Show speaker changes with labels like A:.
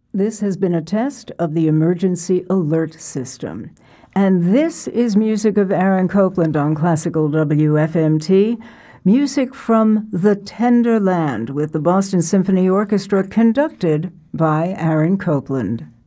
A: This has been a test of the emergency alert system. And this is music of Aaron Copland on Classical WFMT, music from The Tender Land with the Boston Symphony Orchestra conducted by Aaron Copland.